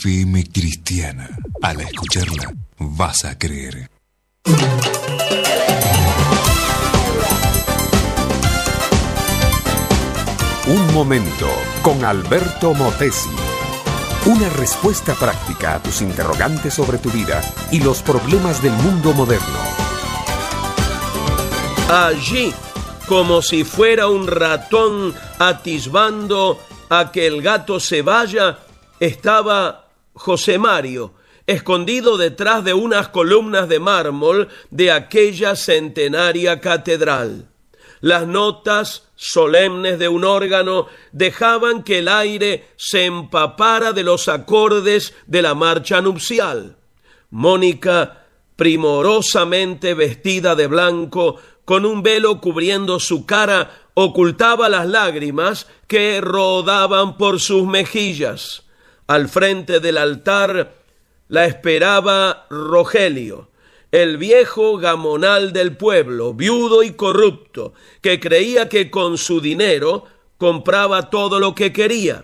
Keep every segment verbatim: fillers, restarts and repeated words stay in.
F M cristiana. Al escucharla, vas a creer. Un momento con Alberto Motesi. Una respuesta práctica a tus interrogantes sobre tu vida y los problemas del mundo moderno. Allí, como si fuera un ratón atisbando a que el gato se vaya, estaba José Mario, escondido detrás de unas columnas de mármol de aquella centenaria catedral. Las notas solemnes de un órgano dejaban que el aire se empapara de los acordes de la marcha nupcial. Mónica, primorosamente vestida de blanco, con un velo cubriendo su cara, ocultaba las lágrimas que rodaban por sus mejillas. Al frente del altar la esperaba Rogelio, el viejo gamonal del pueblo, viudo y corrupto, que creía que con su dinero compraba todo lo que quería.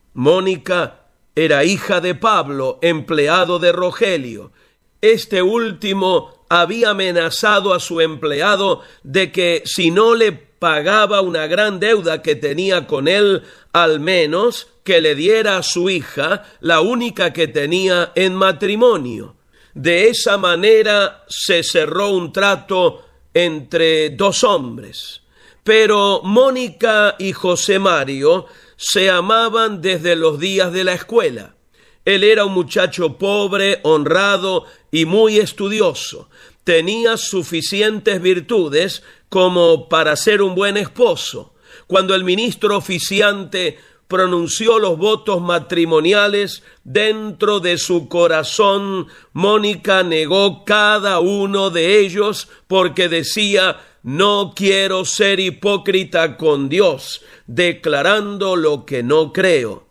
Mónica era hija de Pablo, empleado de Rogelio. Este último había amenazado a su empleado de que si no le pagaba una gran deuda que tenía con él, al menos que le diera a su hija, la única que tenía en matrimonio. De esa manera se cerró un trato entre dos hombres. Pero Mónica y José Mario se amaban desde los días de la escuela. Él era un muchacho pobre, honrado y muy estudioso. Tenía suficientes virtudes como para ser un buen esposo. Cuando el ministro oficiante pronunció los votos matrimoniales, dentro de su corazón Mónica negó cada uno de ellos porque decía: no quiero ser hipócrita con Dios, declarando lo que no creo.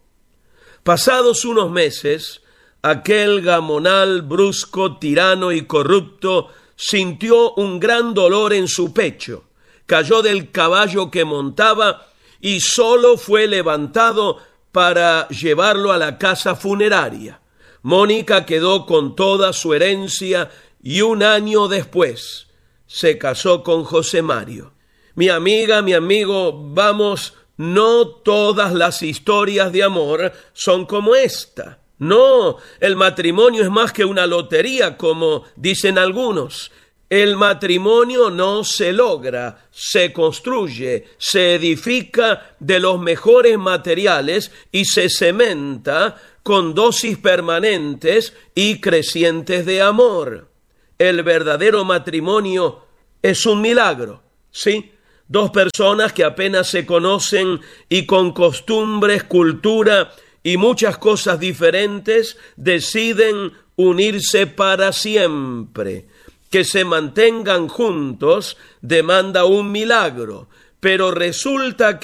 Pasados unos meses, aquel gamonal brusco, tirano y corrupto sintió un gran dolor en su pecho, cayó del caballo que montaba y solo fue levantado para llevarlo a la casa funeraria. Mónica quedó con toda su herencia y un año después se casó con José Mario. Mi amiga, mi amigo, vamos, no todas las historias de amor son como esta. No, el matrimonio es más que una lotería, como dicen algunos. El matrimonio no se logra, se construye, se edifica de los mejores materiales y se cementa con dosis permanentes y crecientes de amor. El verdadero matrimonio es un milagro, ¿sí? Dos personas que apenas se conocen y con costumbres, cultura y muchas cosas diferentes deciden unirse para siempre. Que se mantengan juntos demanda un milagro, pero resulta que